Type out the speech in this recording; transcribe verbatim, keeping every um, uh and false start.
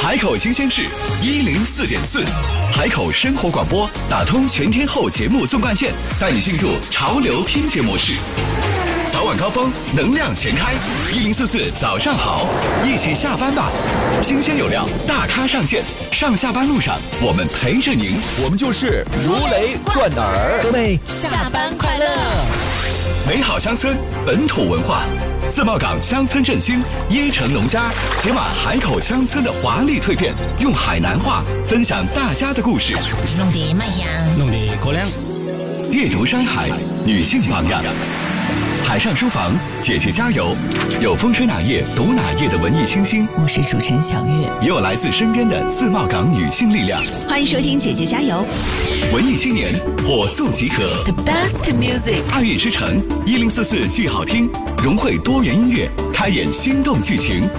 海口新鲜事一零四点四，海口生活广播打通全天候节目纵贯线，带你进入潮流听觉模式。早晚高峰，能量全开，一零四四早上好，一起下班吧。新鲜有料，大咖上线，上下班路上我们陪着您， 我们就是如雷贯耳。 各位下班快乐！ 美好乡村，本土文化。自贸港乡村振兴，椰城农家解码海口乡村的华丽蜕变，用海南话分享大家的故事。 弄得卖香， 弄得过凉。 阅读山海，女性榜样。海上书房，姐姐加油！有风吹哪页读哪页的文艺清新， 我是主持人小月， 也有来自身边的自贸港女性力量。 欢迎收听姐姐加油！ 文艺青年火速集合 ，The best music， 爱乐之城一零四四剧好听，融汇多元音乐，开演心动剧情，